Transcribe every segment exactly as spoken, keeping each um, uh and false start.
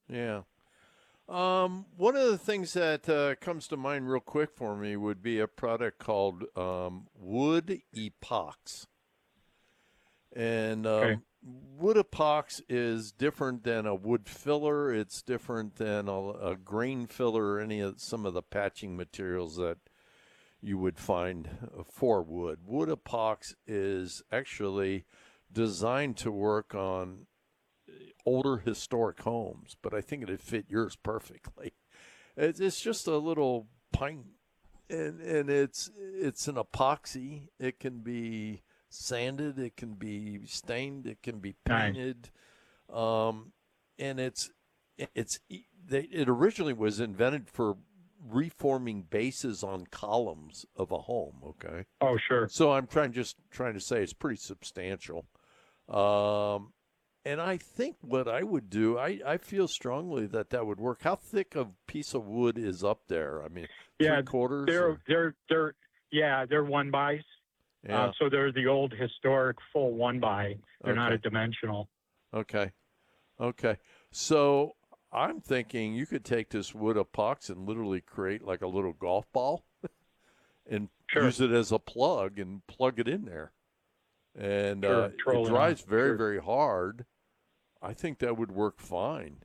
Yeah. Um, one of the things that uh, comes to mind real quick for me would be a product called um, Wood Epox. And Okay. um, wood epox is different than a wood filler. It's different than a, a grain filler or any of some of the patching materials that you would find for wood. Wood epox is actually designed to work on older historic homes, but I think it'd fit yours perfectly. It's, it's just a little pint, and and it's it's an epoxy. It can be sanded, it can be stained, it can be Nice. painted, um, and it's it's it originally was invented for reforming bases on columns of a home. Okay, Oh, sure. so I'm trying just trying to say it's pretty substantial. Um, and I think what I would do, I, I feel strongly that that would work. How thick a piece of wood is up there? I mean, three Yeah, quarters they're or they're they're yeah they're one bys. Uh, yeah. so they're the old historic full one by. They're not a Okay. dimensional. Okay. Okay. So I'm thinking you could take this wood epoxy and literally create like a little golf ball and Sure, use it as a plug and plug it in there. And uh, sure. it Trolling on. dries very, Sure. very hard. I think that would work fine.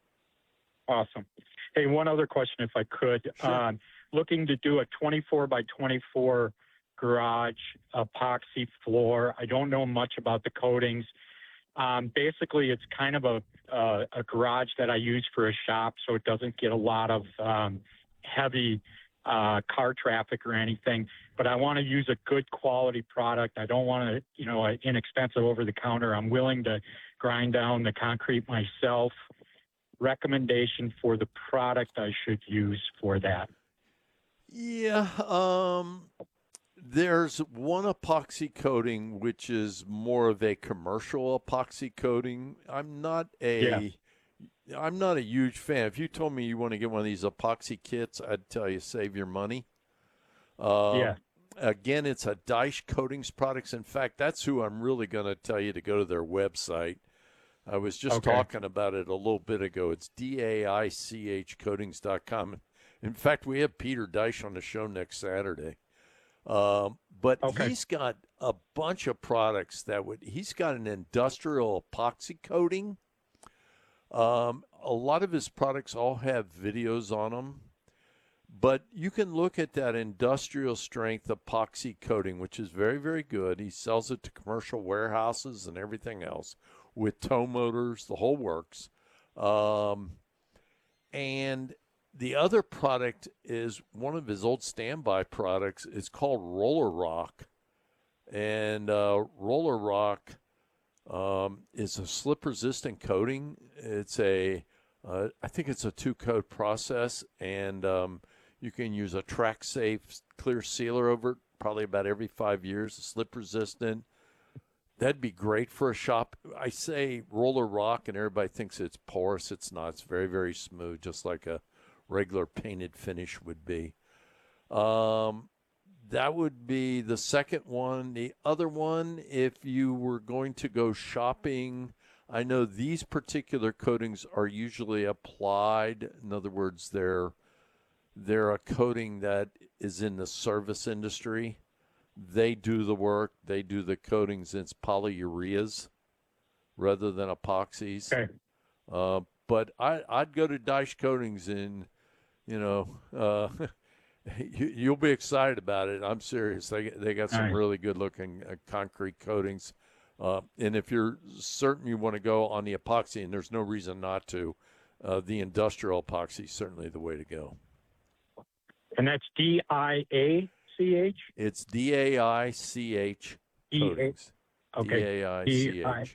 Awesome. Hey, one other question, if I could. Sure. Um, looking to do a twenty-four by twenty-four garage epoxy floor. I don't know much about the coatings. Um, basically, it's kind of a uh, a garage that I use for a shop, so it doesn't get a lot of um, heavy uh, car traffic or anything. But I want to use a good quality product. I don't want to, you know, an inexpensive over the counter. I'm willing to grind down the concrete myself. Recommendation for the product I should use for that. Yeah. Um, there's one epoxy coating which is more of a commercial epoxy coating. I'm not Yeah, a I'm not a huge fan. If you told me you want to get one of these epoxy kits, I'd tell you save your money. yeah. Um, again, it's a Daich Coatings Products. In fact, that's who I'm really going to tell you to go to their website. I was just Okay, talking about it a little bit ago. It's D A I C H coatings dot com. In fact, we have Peter Deich on the show next Saturday. Um, but okay, he's got a bunch of products that would, he's got an industrial epoxy coating. Um, a lot of his products all have videos on them, but you can look at that industrial strength epoxy coating, which is very, very good. He sells it to commercial warehouses and everything else with tow motors, the whole works. Um, and the other product is one of his old standby products. It's called Roller Rock. And uh, Roller Rock um, is a slip resistant coating. It's a, uh, I think it's a two coat process. And um, you can use a track safe clear sealer over it probably about every five years, slip resistant. That'd be great for a shop. I say Roller Rock, and everybody thinks it's porous. It's not. It's very, very smooth, just like a regular painted finish would be. Um, that would be the second one. The other one, if you were going to go shopping, I know these particular coatings are usually applied. In other words, they're they're a coating that is in the service industry. They do the work. They do the coatings. It's polyureas rather than epoxies. okay. Uh, but I, I'd go to Daich Coatings and, you know, uh, you, you'll be excited about it. I'm serious. They they got All some right. really good looking uh, concrete coatings. Uh, and if you're certain you want to go on the epoxy, and there's no reason not to, uh, the industrial epoxy is certainly the way to go. And that's D I A C H? It's D A I C H E A. Coatings. D Okay. A I D C I. H.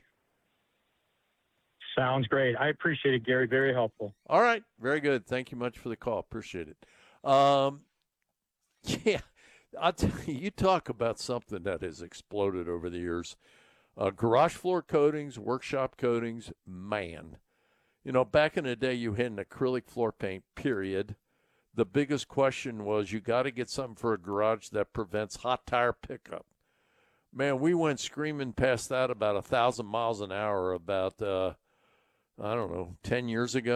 Sounds great. I appreciate it, Gary. Very helpful. All right. Very good. Thank you much for the call. Appreciate it. Um, yeah. I'll tell you, you talk about something that has exploded over the years. Uh, garage floor coatings, workshop coatings, man. You know, back in the day, you had an acrylic floor paint, period. The biggest question was you got to get something for a garage that prevents hot tire pickup. Man, we went screaming past that about a thousand miles an hour about, uh, I don't know, ten years ago.